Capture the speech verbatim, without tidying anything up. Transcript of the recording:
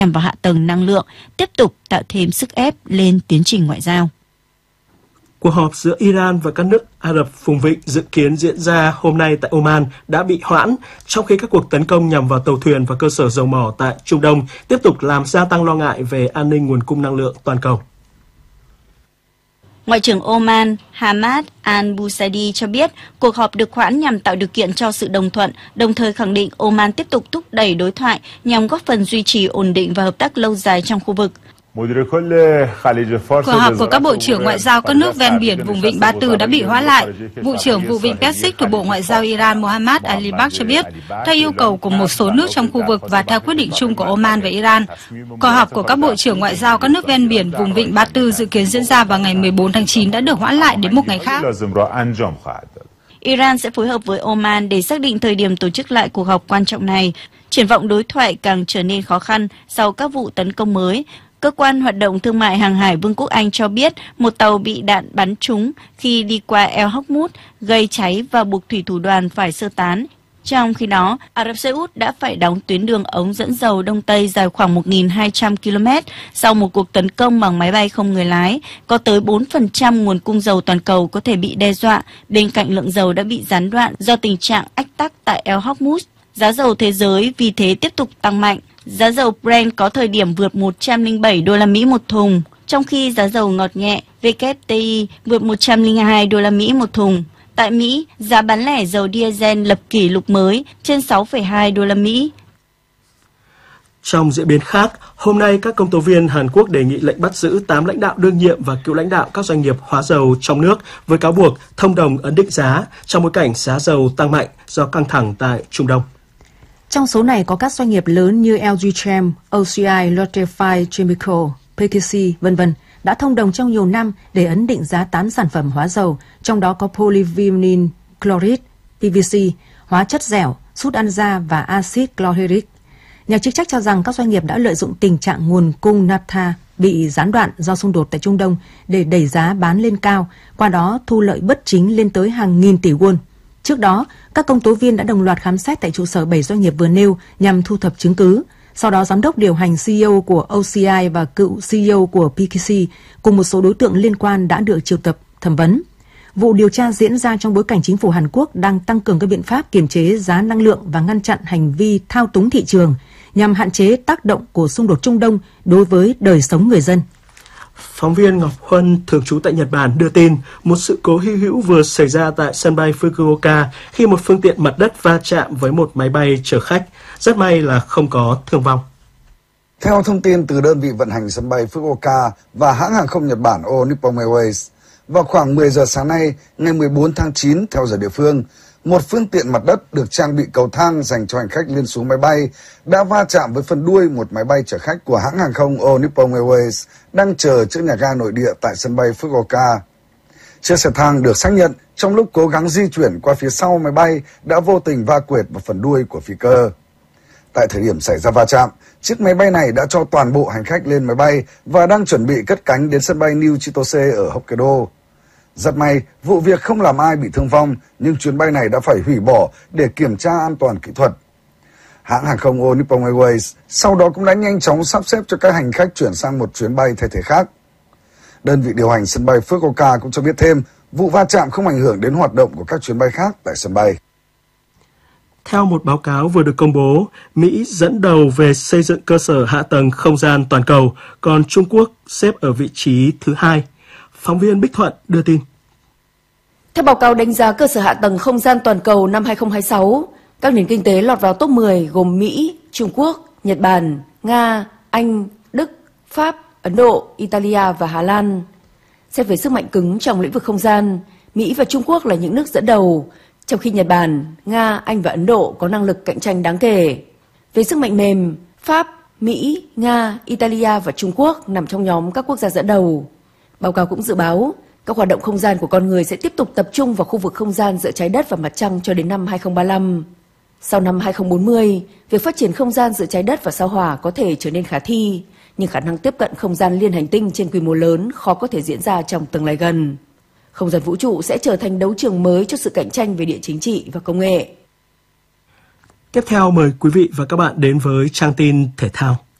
nhằm vào hạ tầng năng lượng, tiếp tục tạo thêm sức ép lên tiến trình ngoại giao. Cuộc họp giữa Iran và các nước Ả Rập Vùng Vịnh dự kiến diễn ra hôm nay tại Oman đã bị hoãn, trong khi các cuộc tấn công nhằm vào tàu thuyền và cơ sở dầu mỏ tại Trung Đông tiếp tục làm gia tăng lo ngại về an ninh nguồn cung năng lượng toàn cầu. Ngoại trưởng Oman Hamad al-Busaidi cho biết cuộc họp được hoãn nhằm tạo điều kiện cho sự đồng thuận, đồng thời khẳng định Oman tiếp tục thúc đẩy đối thoại nhằm góp phần duy trì ổn định và hợp tác lâu dài trong khu vực. Cuộc họp của các bộ trưởng ngoại giao các nước ven biển vùng vịnh Ba Tư đã bị hoãn lại. Vụ trưởng vụ vịnh Persic thuộc Bộ Ngoại giao Iran Mohammad Ali-Bagh cho biết, theo yêu cầu của một số nước trong khu vực và theo quyết định chung của Oman và Iran, cuộc họp của các bộ trưởng ngoại giao các nước ven biển vùng vịnh Ba Tư dự kiến diễn ra vào ngày mười bốn tháng chín đã được hoãn lại đến một ngày khác. Iran sẽ phối hợp với Oman để xác định thời điểm tổ chức lại cuộc họp quan trọng này. Triển vọng đối thoại càng trở nên khó khăn sau các vụ tấn công mới. Cơ quan hoạt động thương mại hàng hải Vương quốc Anh cho biết một tàu bị đạn bắn trúng khi đi qua eo Hormuz gây cháy và buộc thủy thủ đoàn phải sơ tán. Trong khi đó, Ả Rập Xê Út đã phải đóng tuyến đường ống dẫn dầu Đông Tây dài khoảng một nghìn hai trăm ki lô mét sau một cuộc tấn công bằng máy bay không người lái. Có tới bốn phần trăm nguồn cung dầu toàn cầu có thể bị đe dọa, bên cạnh lượng dầu đã bị gián đoạn do tình trạng ách tắc tại eo Hormuz. Giá dầu thế giới vì thế tiếp tục tăng mạnh. Giá dầu Brent có thời điểm vượt một trăm lẻ bảy đô la Mỹ một thùng, trong khi giá dầu ngọt nhẹ W T I vượt một trăm lẻ hai đô la Mỹ một thùng. Tại Mỹ, giá bán lẻ dầu diesel lập kỷ lục mới trên sáu phẩy hai đô la Mỹ. Trong diễn biến khác, hôm nay các công tố viên Hàn Quốc đề nghị lệnh bắt giữ tám lãnh đạo đương nhiệm và cựu lãnh đạo các doanh nghiệp hóa dầu trong nước với cáo buộc thông đồng ấn định giá trong bối cảnh giá dầu tăng mạnh do căng thẳng tại Trung Đông. Trong số này có các doanh nghiệp lớn như L G Chem, O C I, Lotte Fine Chemical, P K C, vân vân đã thông đồng trong nhiều năm để ấn định giá tám sản phẩm hóa dầu, trong đó có polyvinyl chloride, P V C, hóa chất dẻo, sút ăn da và axit chlorhydric. Nhà chức trách cho rằng các doanh nghiệp đã lợi dụng tình trạng nguồn cung naphtha bị gián đoạn do xung đột tại Trung Đông để đẩy giá bán lên cao, qua đó thu lợi bất chính lên tới hàng nghìn tỷ won. Trước đó, các công tố viên đã đồng loạt khám xét tại trụ sở bảy doanh nghiệp vừa nêu nhằm thu thập chứng cứ. Sau đó, giám đốc điều hành C E O của O C I và cựu C E O của P K C cùng một số đối tượng liên quan đã được triệu tập thẩm vấn. Vụ điều tra diễn ra trong bối cảnh chính phủ Hàn Quốc đang tăng cường các biện pháp kiềm chế giá năng lượng và ngăn chặn hành vi thao túng thị trường nhằm hạn chế tác động của xung đột Trung Đông đối với đời sống người dân. Phóng viên Ngọc Huân, thường trú tại Nhật Bản, đưa tin một sự cố hy hữu vừa xảy ra tại sân bay Fukuoka khi một phương tiện mặt đất va chạm với một máy bay chở khách. Rất may là không có thương vong. Theo thông tin từ đơn vị vận hành sân bay Fukuoka và hãng hàng không Nhật Bản All Nippon Airways, vào khoảng mười giờ sáng nay, ngày mười bốn tháng chín theo giờ địa phương, một phương tiện mặt đất được trang bị cầu thang dành cho hành khách lên xuống máy bay đã va chạm với phần đuôi một máy bay chở khách của hãng hàng không All Nippon Airways đang chờ trước nhà ga nội địa tại sân bay Fukuoka. Chiếc xe thang được xác nhận trong lúc cố gắng di chuyển qua phía sau máy bay đã vô tình va quệt vào phần đuôi của phi cơ. Tại thời điểm xảy ra va chạm, chiếc máy bay này đã cho toàn bộ hành khách lên máy bay và đang chuẩn bị cất cánh đến sân bay New Chitose ở Hokkaido. Rất may, vụ việc không làm ai bị thương vong, nhưng chuyến bay này đã phải hủy bỏ để kiểm tra an toàn kỹ thuật. Hãng hàng không All Nippon Airways sau đó cũng đã nhanh chóng sắp xếp cho các hành khách chuyển sang một chuyến bay thay thế khác. Đơn vị điều hành sân bay Fukuoka cũng cho biết thêm, vụ va chạm không ảnh hưởng đến hoạt động của các chuyến bay khác tại sân bay. Theo một báo cáo vừa được công bố, Mỹ dẫn đầu về xây dựng cơ sở hạ tầng không gian toàn cầu, còn Trung Quốc xếp ở vị trí thứ hai. Phóng viên Bích Thuận đưa tin. Theo báo cáo đánh giá cơ sở hạ tầng không gian toàn cầu năm hai không hai sáu, các nền kinh tế lọt vào top mười gồm Mỹ, Trung Quốc, Nhật Bản, Nga, Anh, Đức, Pháp, Ấn Độ, Italia và Hà Lan. Xét về sức mạnh cứng trong lĩnh vực không gian, Mỹ và Trung Quốc là những nước dẫn đầu, trong khi Nhật Bản, Nga, Anh và Ấn Độ có năng lực cạnh tranh đáng kể. Về sức mạnh mềm, Pháp, Mỹ, Nga, Italia và Trung Quốc nằm trong nhóm các quốc gia dẫn đầu. Báo cáo cũng dự báo, các hoạt động không gian của con người sẽ tiếp tục tập trung vào khu vực không gian giữa trái đất và mặt trăng cho đến năm hai không ba lăm. Sau năm hai không bốn mươi, việc phát triển không gian giữa trái đất và sao Hỏa có thể trở nên khả thi, nhưng khả năng tiếp cận không gian liên hành tinh trên quy mô lớn khó có thể diễn ra trong tương lai gần. Không gian vũ trụ sẽ trở thành đấu trường mới cho sự cạnh tranh về địa chính trị và công nghệ. Tiếp theo mời quý vị và các bạn đến với trang tin thể thao.